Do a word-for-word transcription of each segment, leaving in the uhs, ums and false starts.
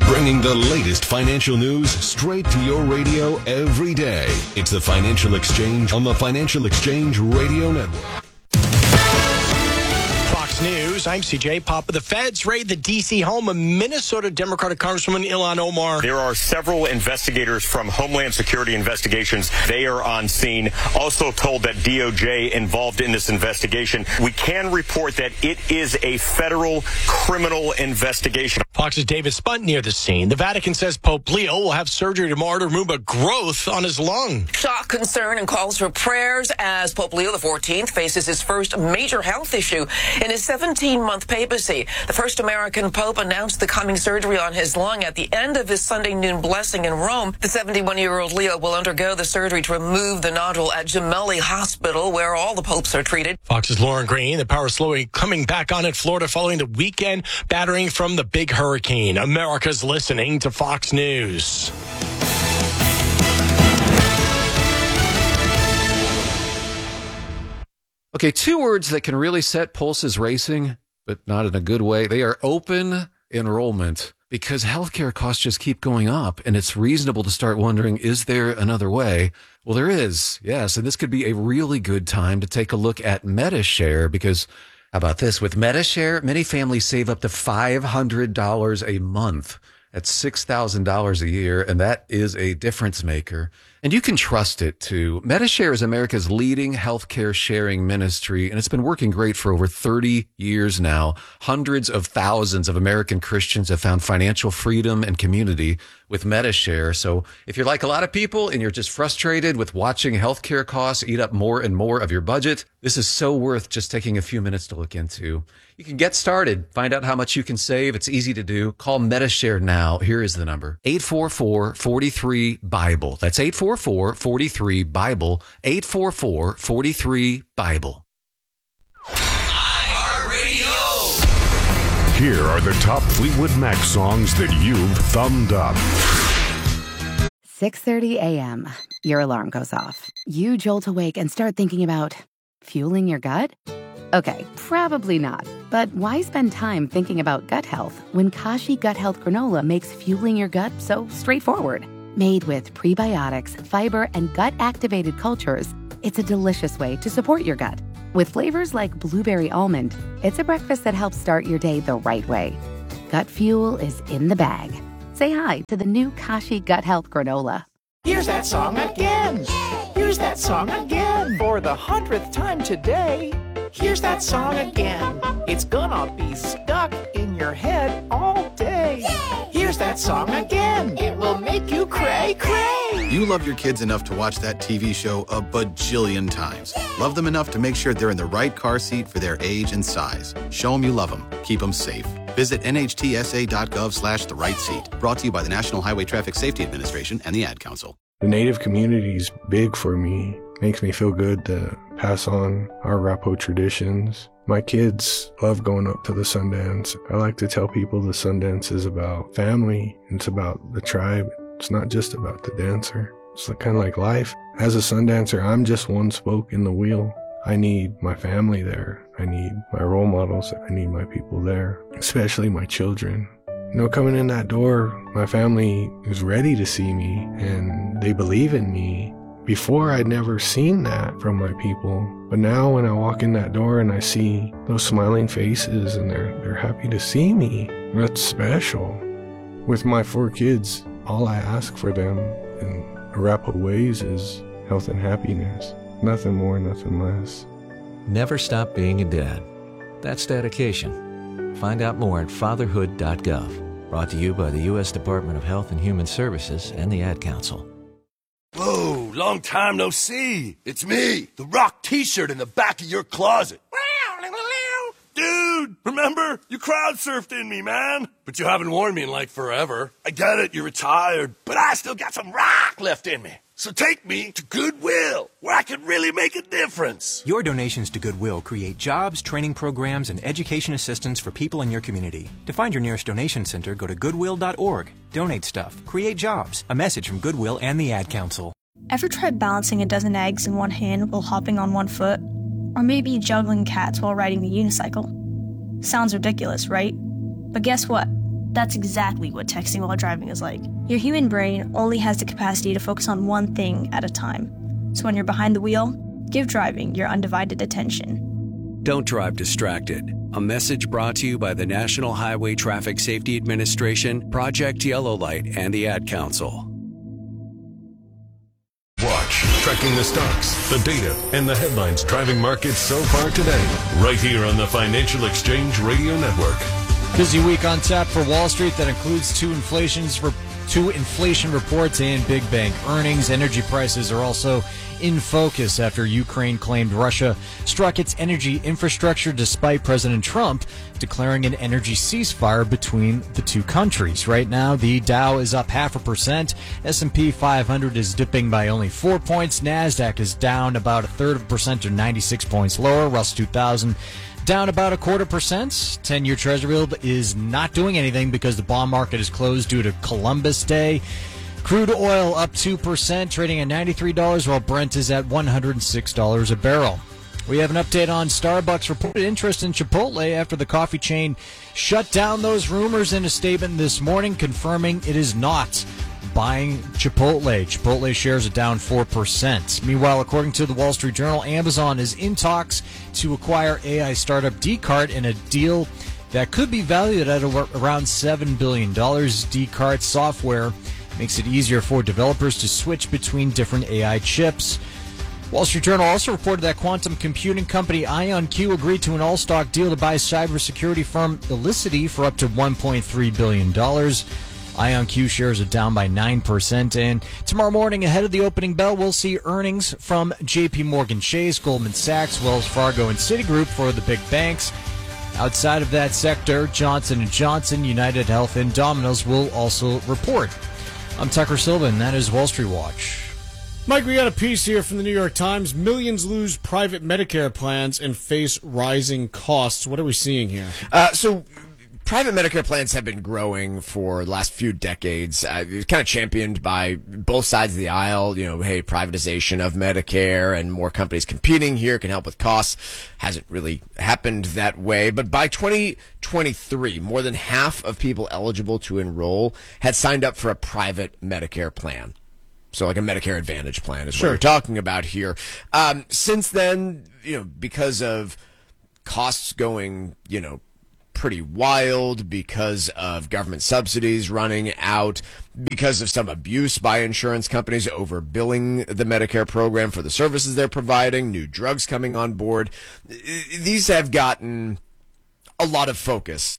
Bringing the latest financial news straight to your radio every day. It's the Financial Exchange on the Financial Exchange Radio Network. Fox News, I'm C J Papa. The feds raid the D C home of Minnesota Democratic Congresswoman Ilhan Omar. There are several investigators from Homeland Security Investigations. They are on scene. Also told that D O J involved in this investigation. We can report that it is a federal criminal investigation. Fox's David Spunt near the scene. The Vatican says Pope Leo will have surgery tomorrow to remove a growth on his lung. Shock, concern, and calls for prayers as Pope Leo the fourteenth faces his first major health issue in his seventeen-month papacy. The first American pope announced the coming surgery on his lung at the end of his Sunday noon blessing in Rome. The seventy-one-year-old Leo will undergo the surgery to remove the nodule at Gemelli Hospital, where all the popes are treated. Fox's Lauren Green. The power slowly coming back on in Florida following the weekend battering from the big hurricane. America's listening to Fox News. Okay, two words that can really set pulses racing, but not in a good way. They are open enrollment, because healthcare costs just keep going up, and it's reasonable to start wondering, is there another way? Well, there is, yes, and this could be a really good time to take a look at Medi-Share, because how about this? With Medi-Share, many families save up to five hundred dollars a month. That's six thousand dollars a year, and that is a difference maker. And you can trust it, too. Medi-Share is America's leading healthcare sharing ministry, and it's been working great for over thirty years now. Hundreds of thousands of American Christians have found financial freedom and community with Medi-Share. So if you're like a lot of people and you're just frustrated with watching healthcare costs eat up more and more of your budget, this is so worth just taking a few minutes to look into. You can get started. Find out how much you can save. It's easy to do. Call Medi-Share now. Here is the number. eight four four, four three, Bible. That's eight four four, four three, Bible. eight four four, four three, Bible. Here are the top Fleetwood Mac songs that you've thumbed up. six thirty a.m. Your alarm goes off. You jolt awake and start thinking about fueling your gut? Okay, probably not. But why spend time thinking about gut health when Kashi Gut Health Granola makes fueling your gut so straightforward? Made with prebiotics, fiber, and gut-activated cultures, it's a delicious way to support your gut. With flavors like blueberry almond, it's a breakfast that helps start your day the right way. Gut fuel is in the bag. Say hi to the new Kashi Gut Health Granola. Here's that song again. Here's that song again. For the hundredth time today. Here's that song again. It's gonna be stuck in your head all day. Here's that song again. It will make you cray cray. You love your kids enough to watch that T V show a bajillion times. Love them enough to make sure they're in the right car seat for their age and size. Show them you love them. Keep them safe. Visit nhtsa.gov slash the right seat. Brought to you by the National Highway Traffic Safety Administration and the Ad Council. The Native community is big for me. Makes me feel good to pass on our Arapaho traditions. My kids love going up to the Sundance. I like to tell people the Sundance is about family. It's about the tribe. It's not just about the dancer. It's kind of like life. As a Sundancer, I'm just one spoke in the wheel. I need my family there. I need my role models. I need my people there, especially my children. You know, coming in that door, my family is ready to see me and they believe in me. Before, I'd never seen that from my people. But now when I walk in that door and I see those smiling faces and they're, they're happy to see me, that's special. With my four kids, all I ask for them in Arapaho ways is health and happiness. Nothing more, nothing less. Never stop being a dad. That's dedication. Find out more at fatherhood dot gov. Brought to you by the U S Department of Health and Human Services and the Ad Council. Whoa, long time no see. It's me, the Rock t-shirt in the back of your closet. Dude, remember? You crowd surfed in me, man. But you haven't worn me in like forever. I get it, you're retired, but I still got some rock left in me. So take me to Goodwill, where I can really make a difference. Your donations to Goodwill create jobs, training programs, and education assistance for people in your community. To find your nearest donation center, go to goodwill dot org. Donate stuff. Create jobs. A message from Goodwill and the Ad Council. Ever tried balancing a dozen eggs in one hand while hopping on one foot? Or maybe juggling cats while riding the unicycle? Sounds ridiculous, right? But guess what? That's exactly what texting while driving is like. Your human brain only has the capacity to focus on one thing at a time. So when you're behind the wheel, give driving your undivided attention. Don't drive distracted. A message brought to you by the National Highway Traffic Safety Administration, Project Yellow Light, and the Ad Council. Watch, tracking the stocks, the data, and the headlines driving markets so far today, right here on the Financial Exchange Radio Network. Busy week on tap for Wall Street that includes two inflations for two inflation reports and big bank earnings. Energy prices are also in focus after Ukraine claimed Russia struck its energy infrastructure despite President Trump declaring an energy ceasefire between the two countries. Right now, the Dow is up half a percent. S and P five hundred is dipping by only four points. NASDAQ is down about a third of a percent or ninety-six points lower. Russell two thousand down about a quarter percent. ten-year Treasury yield is not doing anything because the bond market is closed due to Columbus Day. Crude oil up two percent, trading at ninety-three dollars, while Brent is at one hundred six dollars a barrel. We have an update on Starbucks reported interest in Chipotle after the coffee chain shut down those rumors in a statement this morning, confirming it is not buying Chipotle. Chipotle shares are down four percent. Meanwhile, according to the Wall Street Journal, Amazon is in talks to acquire A I startup Descartes in a deal that could be valued at around seven billion dollars. Descartes software makes it easier for developers to switch between different A I chips. Wall Street Journal also reported that quantum computing company IonQ agreed to an all-stock deal to buy cybersecurity firm Elicity for up to one point three billion dollars. IonQ shares are down by nine percent. And tomorrow morning, ahead of the opening bell, we'll see earnings from J P Morgan Chase, Goldman Sachs, Wells Fargo, and Citigroup for the big banks. Outside of that sector, Johnson and Johnson, United Health, and Domino's will also report. I'm Tucker Silva, and that is Wall Street Watch. Mike, we got a piece here from the New York Times. Millions lose private Medicare plans and face rising costs. What are we seeing here? Uh, so... Private Medicare plans have been growing for the last few decades. Uh, it's kind of championed by both sides of the aisle. You know, hey, privatization of Medicare and more companies competing here can help with costs. Hasn't really happened that way. But by twenty twenty-three, more than half of people eligible to enroll had signed up for a private Medicare plan. So like a Medicare Advantage plan is Sure. what we're talking about here. Um, since then, you know, because of costs going, you know, pretty wild, because of government subsidies running out, because of some abuse by insurance companies overbilling the Medicare program for the services they're providing, new drugs coming on board. These have gotten a lot of focus.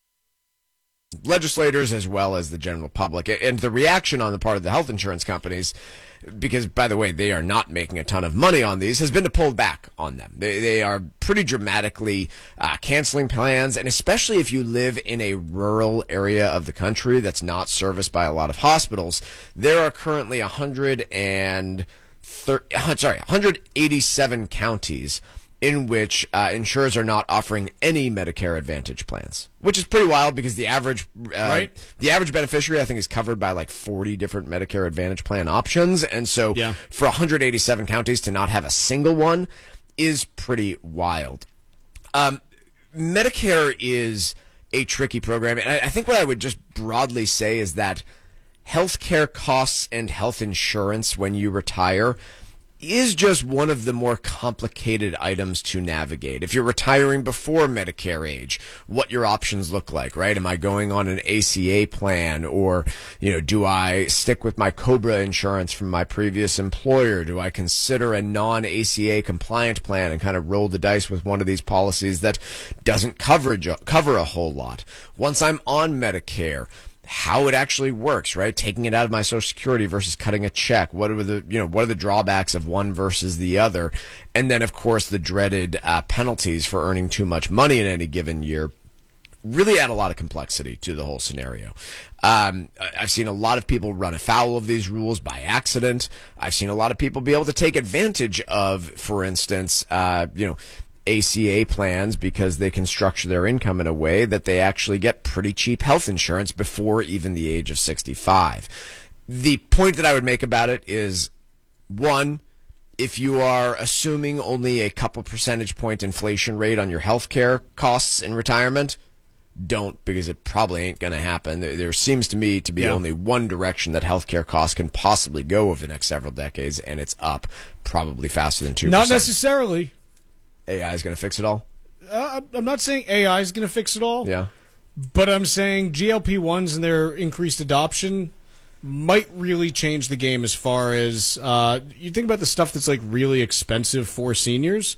Legislators as well as the general public. And the reaction on the part of the health insurance companies, because, by the way, they are not making a ton of money on these, has been to pull back on them. They, they are pretty dramatically uh, canceling plans, and especially if you live in a rural area of the country that's not serviced by a lot of hospitals, there are currently one hundred thirty, sorry, one hundred eighty-seven counties in which uh, insurers are not offering any Medicare Advantage plans, which is pretty wild because the average uh, Right. the average beneficiary, I think, is covered by like forty different Medicare Advantage plan options. And so Yeah. for one hundred eighty-seven counties to not have a single one is pretty wild. Um, Medicare is a tricky program. And I, I think what I would just broadly say is that healthcare costs and health insurance when you retire is just one of the more complicated items to navigate. If you're retiring before Medicare age, what your options look like, right? Am I going on an A C A plan, or, you know, do I stick with my COBRA insurance from my previous employer? Do I consider a non-A C A compliant plan and kind of roll the dice with one of these policies that doesn't cover, cover a whole lot? Once I'm on Medicare, how it actually works, right? Taking it out of my Social Security versus cutting a check. What are the, you know, what are the drawbacks of one versus the other? And then, of course, the dreaded uh, penalties for earning too much money in any given year really add a lot of complexity to the whole scenario. Um, I've seen a lot of people run afoul of these rules by accident. I've seen a lot of people be able to take advantage of, for instance, uh, you know, A C A plans because they can structure their income in a way that they actually get pretty cheap health insurance before even the age of sixty-five. The point that I would make about it is, one, if you are assuming only a couple percentage point inflation rate on your health care costs in retirement, don't, because it probably ain't going to happen. There, there seems to me to be Yeah. only one direction that healthcare costs can possibly go over the next several decades, and it's up, probably faster than two percent. Not necessarily. A I is going to fix it all? Uh, I'm not saying A I is going to fix it all. Yeah. But I'm saying G L P ones and their increased adoption might really change the game as far as uh, you think about the stuff that's like really expensive for seniors,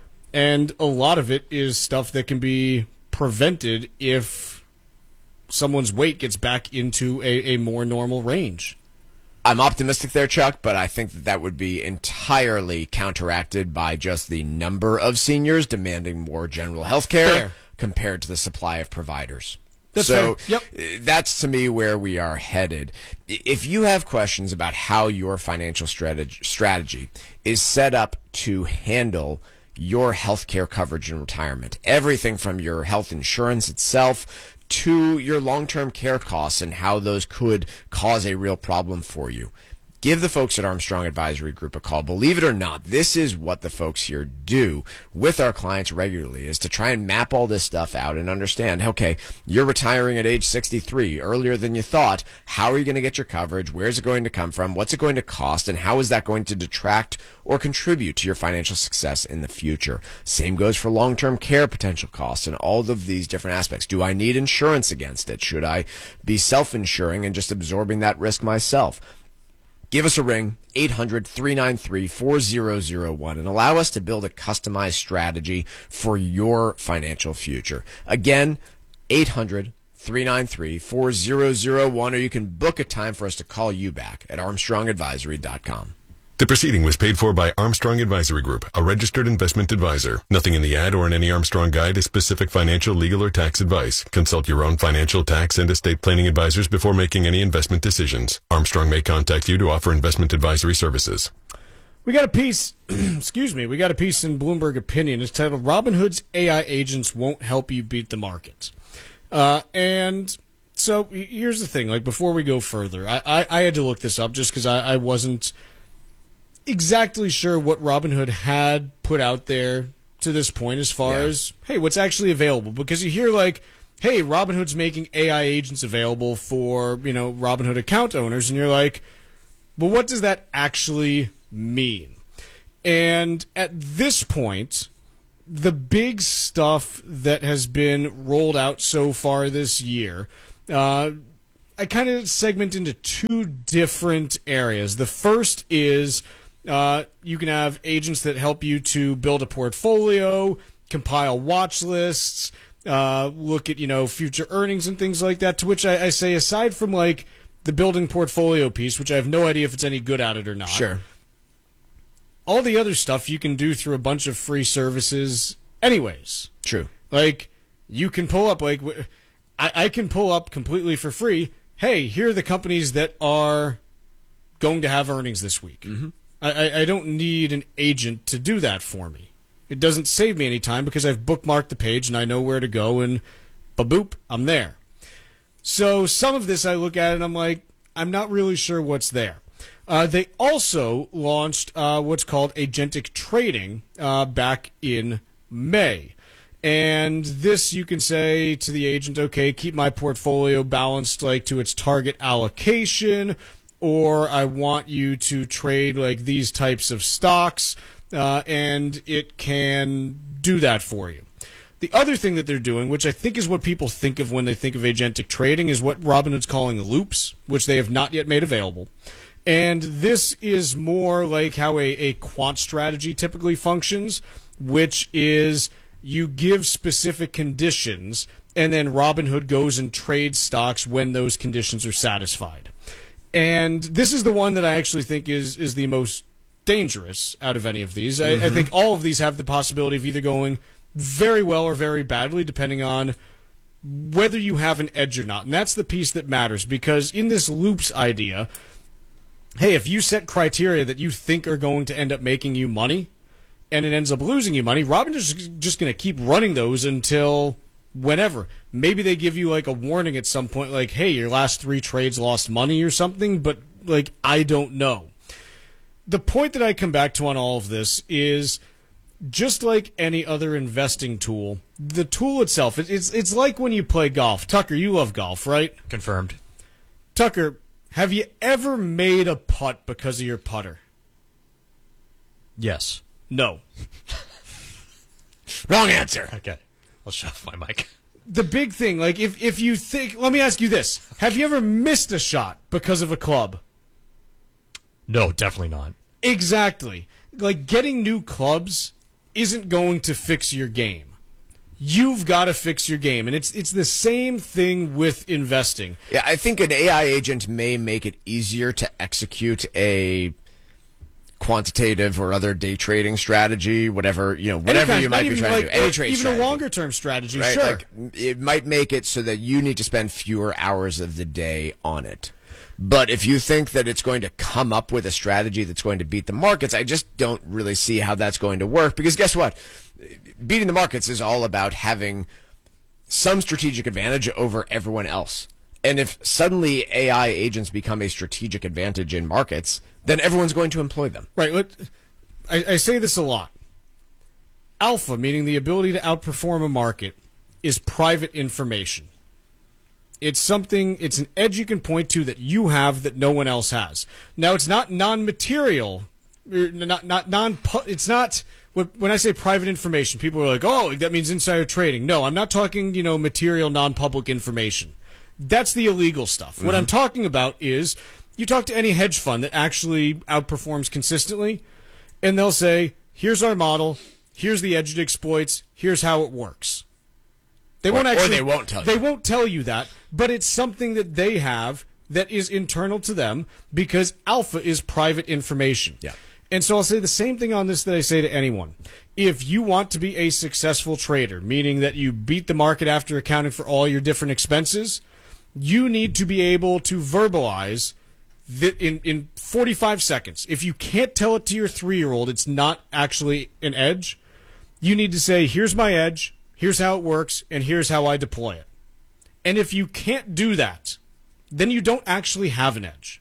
and a lot of it is stuff that can be prevented if someone's weight gets back into a, a more normal range. I'm optimistic there, Chuck, but I think that that would be entirely counteracted by just the number of seniors demanding more general health care Fair. compared to the supply of providers. That's so fair. Yep. uh, that's, to me, where we are headed. I- If you have questions about how your financial strategy, strategy is set up to handle your health care coverage in retirement, everything from your health insurance itself to your long-term care costs and how those could cause a real problem for you, give the folks at Armstrong Advisory Group a call. Believe it or not, this is what the folks here do with our clients regularly, is to try and map all this stuff out and understand, okay, you're retiring at age sixty-three, earlier than you thought. How are you going to get your coverage? Where's it going to come from? What's it going to cost? And how is that going to detract or contribute to your financial success in the future? Same goes for long-term care potential costs and all of these different aspects. Do I need insurance against it? Should I be self-insuring and just absorbing that risk myself? Give us a ring, eight hundred, three nine three, four zero zero one, and allow us to build a customized strategy for your financial future. Again, eight hundred, three nine three, four zero zero one, or you can book a time for us to call you back at armstrong advisory dot com. The proceeding was paid for by Armstrong Advisory Group, a registered investment advisor. Nothing in the ad or in any Armstrong guide is specific financial, legal, or tax advice. Consult your own financial, tax, and estate planning advisors before making any investment decisions. Armstrong may contact you to offer investment advisory services. We got a piece, excuse me, we got a piece in Bloomberg Opinion. It's titled, Robinhood's A I Agents Won't Help You Beat the Market. Uh, and so here's the thing, like before we go further, I, I, I had to look this up just because I, I wasn't exactly sure what Robinhood had put out there to this point as far Yeah. as, hey, what's actually available. Because you hear like, hey, Robinhood's making A I agents available for, you know, Robinhood account owners. And you're like, well, what does that actually mean? And at this point, the big stuff that has been rolled out so far this year, uh, I kind of segment into two different areas. The first is uh, you can have agents that help you to build a portfolio, compile watch lists, uh, look at, you know, future earnings and things like that, to which I, I say, aside from like the building portfolio piece, which I have no idea if it's any good at it or not. Sure. All the other stuff you can do through a bunch of free services anyways. True. Like, you can pull up, like, I, I can pull up completely for free, hey, here are the companies that are going to have earnings this week. Mm-hmm. I, I, I don't need an agent to do that for me. It doesn't save me any time because I've bookmarked the page and I know where to go, and ba-boop, I'm there. So some of this I look at and I'm like, I'm not really sure what's there. Uh, they also launched uh, what's called agentic trading uh, back in May. And this, you can say to the agent, okay, keep my portfolio balanced like to its target allocation, or I want you to trade like these types of stocks, uh, and it can do that for you. The other thing that they're doing, which I think is what people think of when they think of agentic trading, is what Robinhood's calling loops, which they have not yet made available. And this is more like how a, a quant strategy typically functions, which is you give specific conditions, and then Robinhood goes and trades stocks when those conditions are satisfied. And this is the one that I actually think is, is the most dangerous out of any of these. I, Mm-hmm. I think all of these have the possibility of either going very well or very badly, depending on whether you have an edge or not. And that's the piece that matters, because in this loops idea, hey, if you set criteria that you think are going to end up making you money, and it ends up losing you money, Robinhood's just going to keep running those until whenever. Maybe they give you like a warning at some point, like, hey, your last three trades lost money or something, but like, I don't know. The point that I come back to on all of this is just like any other investing tool, the tool itself, it, it's it's like when you play golf. Tucker, you love golf, right? Confirmed. Tucker, have you ever made a putt because of your putter? Yes. No. Wrong answer. Okay. I'll shut off my mic. The big thing, like, if, if you think... Let me ask you this. Have you ever missed a shot because of a club? No, definitely not. Exactly. Like, getting new clubs isn't going to fix your game. You've got to fix your game. And it's it's the same thing with investing. Yeah, I think an A I agent may make it easier to execute a quantitative or other day trading strategy, whatever, you know, whatever kind, you might be trying like, to do. Any trade even strategy. a longer term strategy, right? sure. Like, it might make it so that you need to spend fewer hours of the day on it. But if you think that it's going to come up with a strategy that's going to beat the markets, I just don't really see how that's going to work. Because guess what? Beating the markets is all about having some strategic advantage over everyone else. And if suddenly A I agents become a strategic advantage in markets, then everyone's going to employ them. Right. I, I say this a lot. Alpha, meaning the ability to outperform a market, is private information. It's something, it's an edge you can point to that you have that no one else has. Now, it's not non-material, not, not non, it's not, when I say private information, people are like, oh, that means insider trading. No, I'm not talking, you know, material, non-public information. That's the illegal stuff. Mm-hmm. What I'm talking about is, you talk to any hedge fund that actually outperforms consistently, and they'll say, here's our model, here's the edge it exploits, here's how it works. They or, won't actually, or they won't tell you. They won't tell you that, but it's something that they have that is internal to them because alpha is private information. Yeah. And so I'll say the same thing on this that I say to anyone. If you want to be a successful trader, meaning that you beat the market after accounting for all your different expenses, you need to be able to verbalize that in, in forty-five seconds. If you can't tell it to your three-year-old, it's not actually an edge. You need to say, here's my edge, here's how it works, and here's how I deploy it. And if you can't do that, then you don't actually have an edge.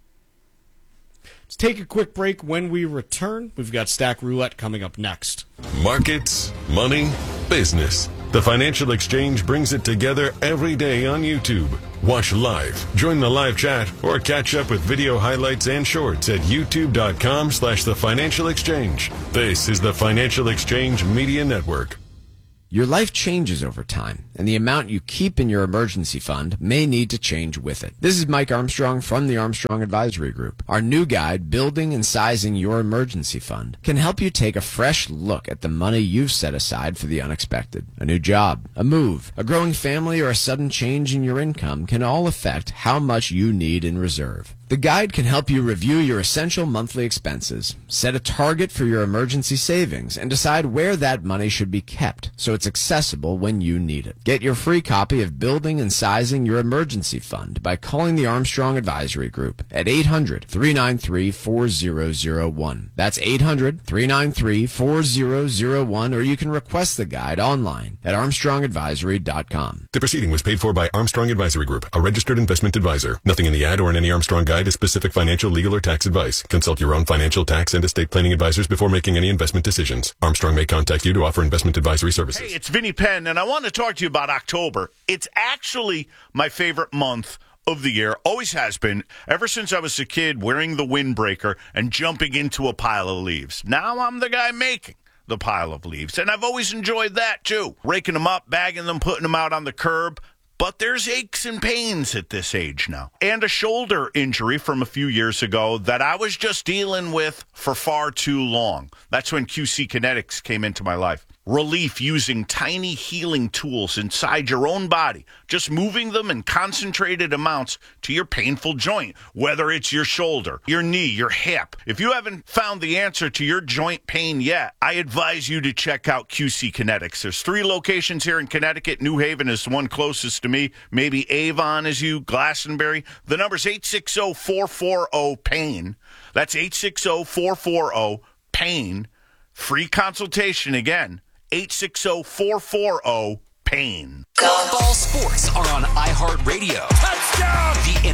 Let's take a quick break. When we return, we've got Stack Roulette coming up next. Markets, money, business. The Financial Exchange brings it together every day on YouTube. Watch live, join the live chat, or catch up with video highlights and shorts at youtube.com slash the Financial Exchange. This is the Financial Exchange Media Network. Your life changes over time, and the amount you keep in your emergency fund may need to change with it. This is Mike Armstrong from the Armstrong Advisory Group. Our new guide, Building and Sizing Your Emergency Fund, can help you take a fresh look at the money you've set aside for the unexpected. A new job, a move, a growing family, or a sudden change in your income can all affect how much you need in reserve. The guide can help you review your essential monthly expenses, set a target for your emergency savings, and decide where that money should be kept so it's accessible when you need it. Get your free copy of Building and Sizing Your Emergency Fund by calling the Armstrong Advisory Group at eight hundred, three nine three, four zero zero one. That's eight hundred, three nine three, four zero zero one, or you can request the guide online at armstrong advisory dot com. The proceeding was paid for by Armstrong Advisory Group, a registered investment advisor. Nothing in the ad or in any Armstrong guide is specific financial, legal, or tax advice. Consult your own financial, tax, and estate planning advisors before making any investment decisions. Armstrong may contact you to offer investment advisory services. Hey, it's Vinny Penn, and I want to talk to you about October. It's actually my favorite month of the year. Always has been, ever since I was a kid wearing the windbreaker and jumping into a pile of leaves. Now I'm the guy making the pile of leaves, and I've always enjoyed that, too. Raking them up, bagging them, putting them out on the curb. But there's aches and pains at this age now. And a shoulder injury from a few years ago that I was just dealing with for far too long. That's when Q C Kinetics came into my life. Relief using tiny healing tools inside your own body, just moving them in concentrated amounts to your painful joint, whether it's your shoulder, your knee, your hip. If you haven't found the answer to your joint pain yet, I advise you to check out Q C Kinetics. There's three locations here in Connecticut. New Haven is the one closest to me. Maybe Avon is you, Glastonbury. The number's eight six zero, four four zero, PAIN. That's eight six zero, four four zero, PAIN. Free consultation again. eight six zero, four four zero, PAIN. All sports are on iHeartRadio. Touchdown! The N F L,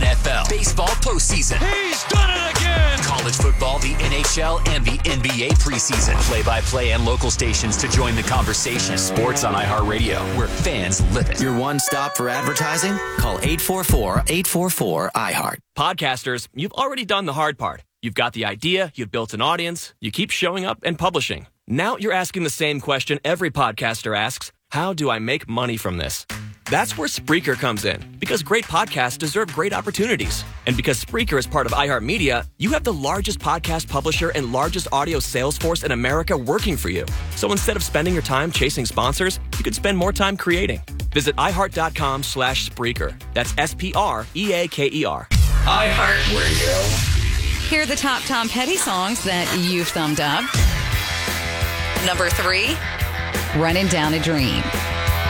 Baseball postseason. He's done it again! College football, the N H L, and the N B A preseason. Play-by-play and local stations to join the conversation. Sports on iHeartRadio, where fans live it. Your one stop for advertising? Call eight four four, eight four four, iHeart. Podcasters, you've already done the hard part. You've got the idea, you've built an audience, you keep showing up and publishing. Now you're asking the same question every podcaster asks: how do I make money from this? That's where Spreaker comes in, because great podcasts deserve great opportunities. And because Spreaker is part of iHeartMedia, you have the largest podcast publisher and largest audio sales force in America working for you. So instead of spending your time chasing sponsors, you could spend more time creating. Visit iHeart.com slash Spreaker. That's S P R E A K E R. iHeartRadio. Here are the top Tom Petty songs that you've thumbed up. Number three, Running Down a Dream.